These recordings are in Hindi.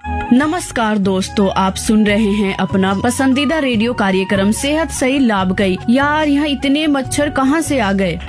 नमस्कार दोस्तों, आप सुन रहे हैं अपना पसंदीदा रेडियो कार्यक्रम सेहत सही लाभ कई। यार, यहाँ इतने मच्छर कहाँ से आ गए।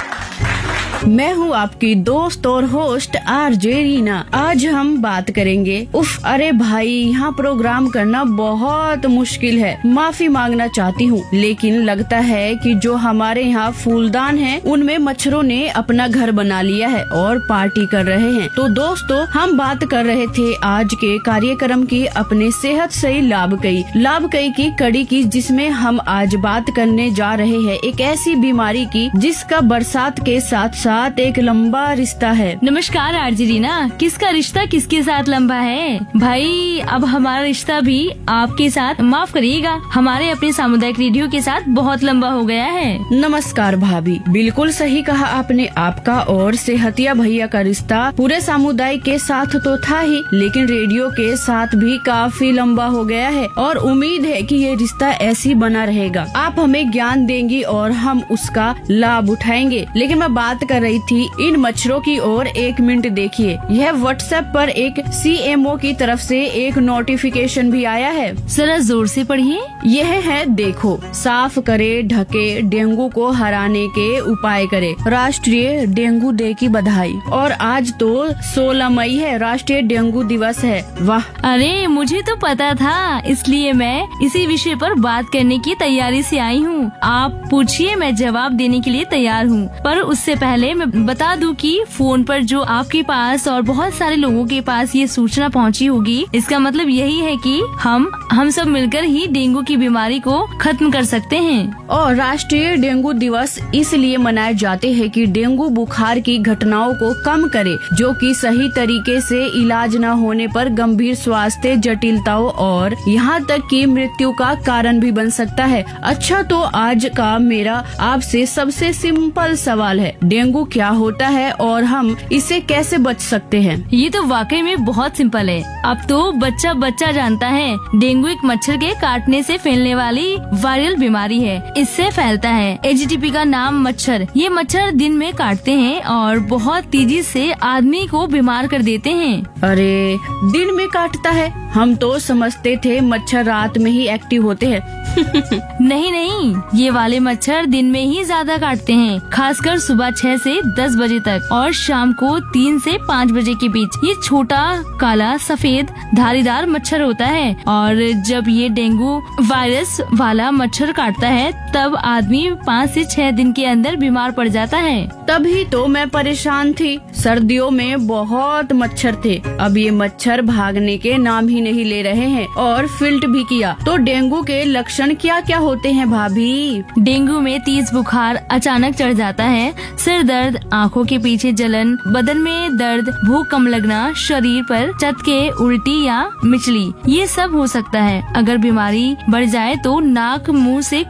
मैं हूँ आपकी दोस्त और होस्ट आरजे रीना। आज हम बात करेंगे अरे भाई, यहाँ प्रोग्राम करना बहुत मुश्किल है। माफी मांगना चाहती हूँ, लेकिन लगता है कि जो हमारे यहाँ फूलदान है उनमें मच्छरों ने अपना घर बना लिया है और पार्टी कर रहे हैं। तो दोस्तों, हम बात कर रहे थे आज के कार्यक्रम की अपने सेहत सही लाभ कई की कड़ी की, जिसमें हम आज बात करने जा रहे हैं एक ऐसी बीमारी की जिसका बरसात के साथ एक लंबा रिश्ता है। नमस्कार आरजी रीना, किसका रिश्ता किसके साथ लंबा है? भाई, अब हमारा रिश्ता भी आपके साथ, माफ करिएगा, हमारे अपने सामुदायिक रेडियो के साथ बहुत लंबा हो गया है। नमस्कार भाभी, बिल्कुल सही कहा आपने। आपका और सेहतिया भैया का रिश्ता पूरे सामुदायिक के साथ तो था ही, लेकिन रेडियो के साथ भी काफी लंबा हो गया है और उम्मीद है कि ये रिश्ता ऐसी बना रहेगा। आप हमें ज्ञान देंगी और हम उसका लाभ उठाएंगे। लेकिन मैं बात कर रही थी इन मच्छरों की ओर। 1 मिनट देखिए, यह व्हाट्सएप पर एक CMO की तरफ से एक नोटिफिकेशन भी आया है। जरा जोर से पढ़िए। यह है, देखो, साफ करे, ढके, डेंगू को हराने के उपाय करे। राष्ट्रीय डेंगू डे की बधाई। और आज तो 16 मई है, राष्ट्रीय डेंगू दिवस है। वाह! अरे, मुझे तो पता था, इसलिए मैं इसी विषय पर बात करने की तैयारी से आई हूँ। आप पूछिए, मैं जवाब देने के लिए तैयार हूँ। पर उससे पहले मैं बता दूं कि फोन पर जो आपके पास और बहुत सारे लोगों के पास ये सूचना पहुंची होगी, इसका मतलब यही है कि हम सब मिलकर ही डेंगू की बीमारी को खत्म कर सकते हैं। और राष्ट्रीय डेंगू दिवस इसलिए मनाए जाते हैं कि डेंगू बुखार की घटनाओं को कम करे, जो कि सही तरीके से इलाज न होने पर गंभीर स्वास्थ्य जटिलताओं और यहाँ तक कि मृत्यु का कारण भी बन सकता है। अच्छा, तो आज का मेरा आपसे सबसे सिंपल सवाल है, डेंगू क्या होता है और हम इससे कैसे बच सकते हैं? ये तो वाकई में बहुत सिंपल है। अब तो बच्चा जानता है। डेंगू एक मच्छर के काटने से फैलने वाली वायरल बीमारी है। इससे फैलता है AGTP का नाम मच्छर। ये मच्छर दिन में काटते हैं और बहुत तेजी से आदमी को बीमार कर देते हैं। अरे, दिन में काटता है? हम तो समझते थे मच्छर रात में ही एक्टिव होते हैं। नहीं, ये वाले मच्छर दिन में ही ज्यादा काटते हैं, खासकर सुबह 6 से 10 बजे तक और शाम को 3 से 5 बजे के बीच। ये छोटा, काला, सफेद, धारीदार मच्छर होता है और जब ये डेंगू वायरस वाला मच्छर काटता है तब आदमी 5 से 6 दिन के अंदर बीमार पड़ जाता है। तभी तो मैं परेशान थी। सर्दियों में बहुत मच्छर थे, अब ये मच्छर भागने के नाम ही नहीं ले रहे हैं और फिल्ट भी किया। तो डेंगू के लक्षण क्या क्या होते हैं भाभी? डेंगू में तेज बुखार अचानक चढ़ जाता है, सिर दर्द, आँखों के पीछे जलन, बदन में दर्द, भूख कम लगना, शरीर पर चटके, उल्टी या मिचली, ये सब हो सकता है। अगर बीमारी बढ़ जाए तो नाक, मुंह से